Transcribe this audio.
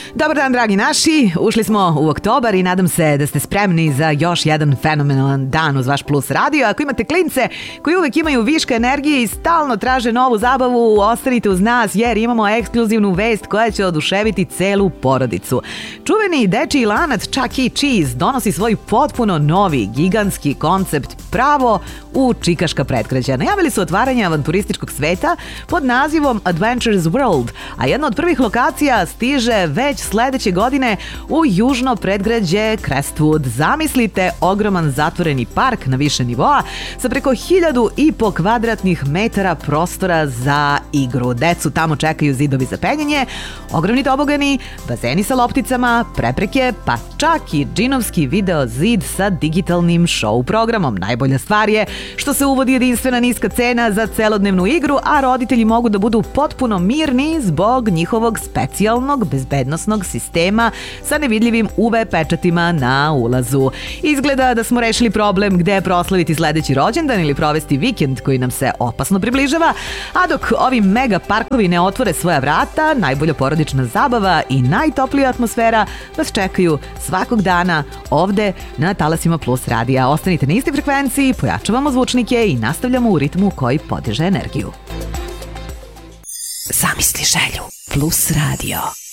Dobar dan, dragi naši. Ušli smo u oktobar i nadam se da ste spremni za još jedan fenomenalan dan uz vaš Plus radio. Ako imate klince koji uvek imaju viška energije i stalno traže novu zabavu, ostanite uz nas jer imamo ekskluzivnu vest koja će oduševiti celu porodicu. Čuveni dečiji lanac Chuck E. Cheese donosi svoj potpuno novi, gigantski koncept pravo u čikaška pretgrađa. Najavili su otvaranje avanturističkog sveta pod nazivom Adventures World, a jedna od prvih lokacija stiže već sledeće godine u južno predgrađe Crestwood. Zamislite ogroman zatvoreni park na više nivoa sa preko 1.500 kvadratnih metara prostora za igru. Decu tamo čekaju zidovi za penjanje, ogromni tobogani, bazeni sa lopticama, prepreke, pa čak i džinovski video zid sa digitalnim show programom. Najbolja stvar je što se uvodi jedinstvena niska cena za celodnevnu igru, a roditelji mogu da budu potpuno mirni zbog njihovog specijalnog bezbednosnog sistema sa nevidljivim UV pečatima na ulazu. Izgleda da smo rešili problem gde proslaviti sledeći rođendan ili provesti vikend koji nam se opasno približava, a dok ovi mega parkovi ne otvore svoja vrata, najbolja porodična zabava i najtoplija atmosfera vas čekaju svakog dana ovde na talasima Plus radija. Ostanite na istoj frekvenciji, pojačavamo zvučnike i nastavljamo u ritmu koji podiže energiju. Zamisli želju. Plus radio.